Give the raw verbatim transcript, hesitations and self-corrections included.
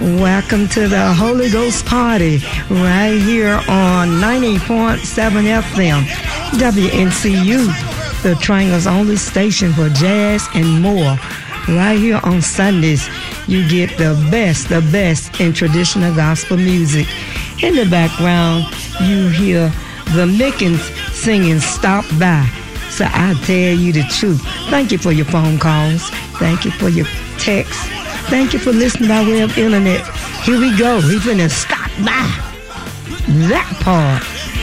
Welcome to the Holy Ghost Party right here on ninety point seven F M, W N C U, the Triangle's only station for jazz and more. Right here on Sundays, you get the best, the best in traditional gospel music. In the background, you hear the Mickens singing Stop By. So I tell you the truth. Thank you for your phone calls. Thank you for your texts. Thank you for listening by way of internet. Here we go. We're finna stop by that part.